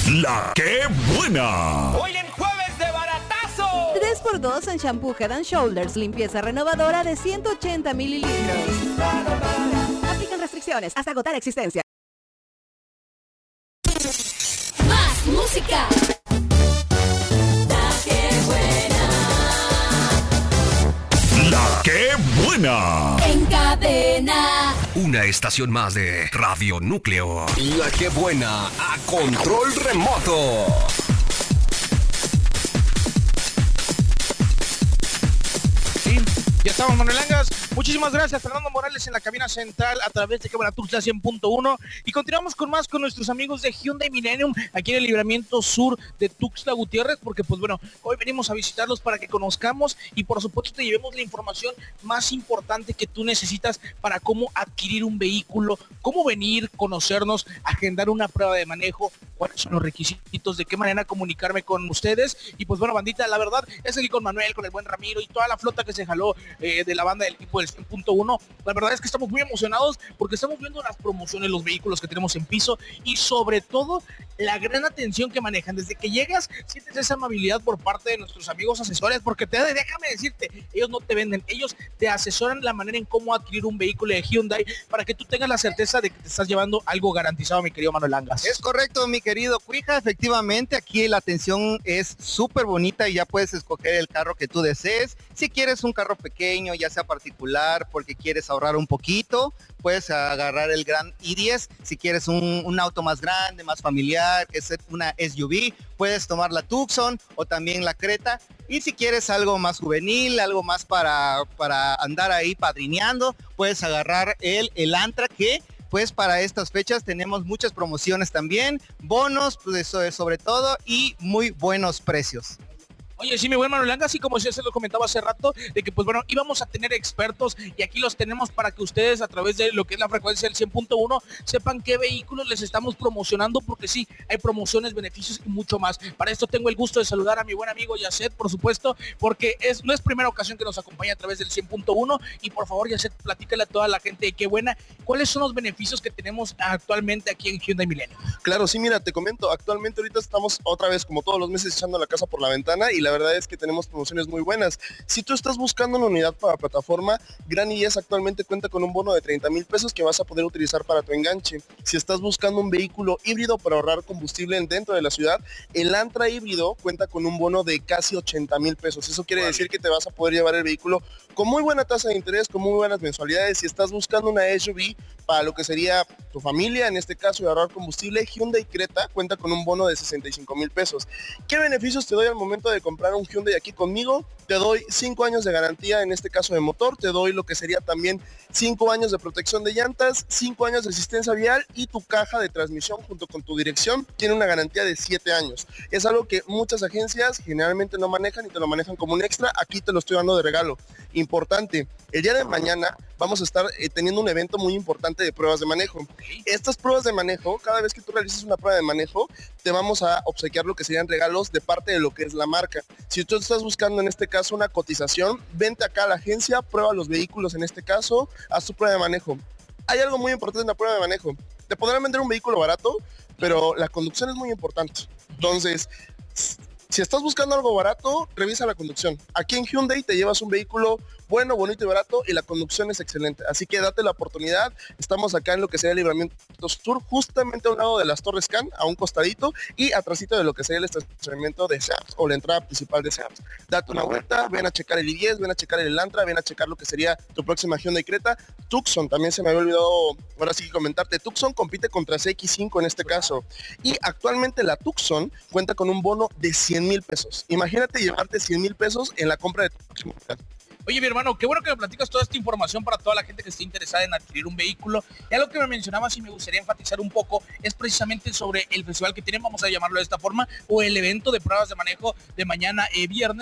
La que buena. Hoy en jueves de baratazo. 3x2 en shampoo Head and Shoulders, limpieza renovadora de 180 mililitros. Aplican restricciones hasta agotar existencia. Más música. La que buena. La que buena. En cadena. Una estación más de Radio Núcleo. La que buena a control remoto. Sí, ya estamos, Manuel Angas. Muchísimas gracias, Fernando Morales en la cabina central a través de Cámara Tuxtla 100.1 y continuamos con nuestros amigos de Hyundai Millennium aquí en el libramiento sur de Tuxtla Gutiérrez, porque pues bueno, hoy venimos a visitarlos para que conozcamos y por supuesto te llevemos la información más importante que tú necesitas para cómo adquirir un vehículo, cómo venir, conocernos, agendar una prueba de manejo, cuáles son los requisitos, de qué manera comunicarme con ustedes. Y pues bueno, bandita, la verdad es aquí con Manuel, con el buen Ramiro y toda la flota que se jaló de la banda del equipo del 100.1. La verdad es que estamos muy emocionados porque estamos viendo las promociones, los vehículos que tenemos en piso y sobre todo la gran atención que manejan. Desde que llegas sientes esa amabilidad por parte de nuestros amigos asesores, porque déjame decirte, ellos no te venden, ellos te asesoran la manera en cómo adquirir un vehículo de Hyundai para que tú tengas la certeza de que te estás llevando algo garantizado, mi querido Manuel Angas. Es correcto, mi querido Cuija, efectivamente aquí la atención es súper bonita y ya puedes escoger el carro que tú desees. Si quieres un carro pequeño, ya sea particular, porque quieres ahorrar un poquito, puedes agarrar el Gran i10. Si quieres un auto más grande, más familiar, que es una SUV, puedes tomar la Tucson o también la Creta. Y si quieres algo más juvenil, algo más para andar ahí padrineando, puedes agarrar el Antra, que pues para estas fechas tenemos muchas promociones también, bonos, pues sobre todo, y muy buenos precios. Oye, sí, mi buen Manuel Angas, así como ya se lo comentaba hace rato, de que pues bueno, íbamos a tener expertos y aquí los tenemos para que ustedes a través de lo que es la frecuencia del 100.1 sepan qué vehículos les estamos promocionando, porque sí, hay promociones, beneficios y mucho más. Para esto tengo el gusto de saludar a mi buen amigo Yacet, por supuesto, porque no es primera ocasión que nos acompaña a través del 100.1 y por favor, Yacet, platícale a toda la gente de qué buena, ¿cuáles son los beneficios que tenemos actualmente aquí en Hyundai Millennium? Claro, sí, mira, te comento, actualmente ahorita estamos otra vez, como todos los meses, echando la casa por la ventana y la verdad es que tenemos promociones muy buenas. Si tú estás buscando una unidad para plataforma, Gran i10 actualmente cuenta con un bono de 30,000 pesos que vas a poder utilizar para tu enganche. Si estás buscando un vehículo híbrido para ahorrar combustible dentro de la ciudad, el Antra híbrido cuenta con un bono de casi 80,000 pesos. Eso quiere decir que te vas a poder llevar el vehículo con muy buena tasa de interés, con muy buenas mensualidades. Si estás buscando una SUV para lo que sería tu familia, en este caso de ahorrar combustible, Hyundai Creta cuenta con un bono de 65,000 pesos. ¿Qué beneficios te doy al momento de comprar un Hyundai aquí conmigo? Te doy 5 años de garantía, en este caso de motor, te doy lo que sería también 5 años de protección de llantas, 5 años de asistencia vial y tu caja de transmisión junto con tu dirección tiene una garantía de 7 años. Es algo que muchas agencias generalmente no manejan y te lo manejan como un extra, aquí te lo estoy dando de regalo. Importante, el día de mañana vamos a estar teniendo un evento muy importante de pruebas de manejo. Estas pruebas de manejo, cada vez que tú realices una prueba de manejo, te vamos a obsequiar lo que serían regalos de parte de lo que es la marca. Si tú estás buscando en este caso una cotización, vente acá a la agencia, prueba los vehículos en este caso, haz tu prueba de manejo. Hay algo muy importante en la prueba de manejo. Te podrán vender un vehículo barato, pero la conducción es muy importante. Entonces, si estás buscando algo barato, revisa la conducción. Aquí en Hyundai te llevas un vehículo bueno, bonito y barato y la conducción es excelente. Así que date la oportunidad. Estamos acá en lo que sería el libramiento sur, justamente a un lado de las Torres Can, a un costadito y atrásito de lo que sería el estacionamiento de Sears o la entrada principal de Sears. Date una vuelta, ven a checar el i10, ven a checar el Elantra, ven a checar lo que sería tu próxima Hyundai Creta. Tucson, también se me había olvidado ahora sí comentarte, Tucson compite contra CX5 en este caso. Y actualmente la Tucson cuenta con un bono de 100,000 pesos. Imagínate llevarte 100,000 pesos en la compra de tu próximo carro. Oye, mi hermano, qué bueno que me platicas toda esta información para toda la gente que esté interesada en adquirir un vehículo. Y algo que me mencionabas y me gustaría enfatizar un poco es precisamente sobre el festival que tienen, vamos a llamarlo de esta forma, o el evento de pruebas de manejo de mañana viernes,